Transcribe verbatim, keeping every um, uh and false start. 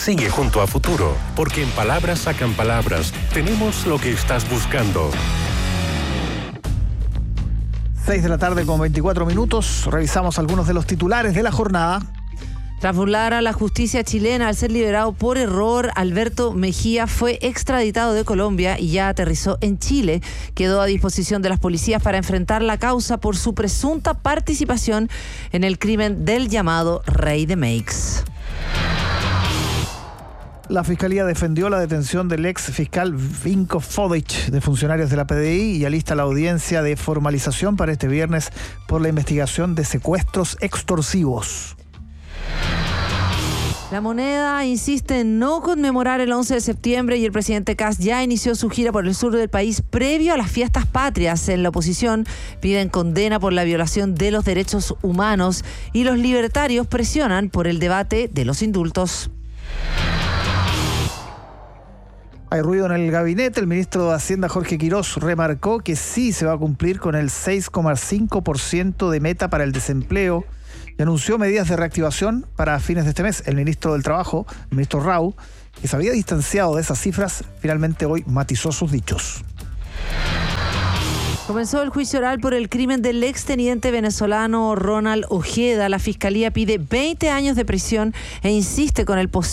Sigue junto a Futuro, porque en Palabras Sacan Palabras tenemos lo que estás buscando. seis de la tarde con veinticuatro minutos. Revisamos algunos de los titulares de la jornada. Tras burlar a la justicia chilena al ser liberado por error, Alberto Mejía fue extraditado de Colombia y ya aterrizó en Chile. Quedó a disposición de las policías para enfrentar la causa por su presunta participación en el crimen del llamado Rey de Meix. La Fiscalía defendió la detención del ex fiscal Vinko Fodic de funcionarios de la P D I y alista la audiencia de formalización para este viernes por la investigación de secuestros extorsivos. La Moneda insiste en no conmemorar el once de septiembre y el presidente Kast ya inició su gira por el sur del país previo a las fiestas patrias. En la oposición piden condena por la violación de los derechos humanos y los libertarios presionan por el debate de los indultos. Hay ruido en el gabinete. El ministro de Hacienda, Jorge Quirós, remarcó que sí se va a cumplir con el seis coma cinco por ciento de meta para el desempleo y anunció medidas de reactivación para fines de este mes. El ministro del Trabajo, el ministro Rau, que se había distanciado de esas cifras, finalmente hoy matizó sus dichos. Comenzó el juicio oral por el crimen del exteniente venezolano Ronald Ojeda. La Fiscalía pide veinte años de prisión e insiste con el posible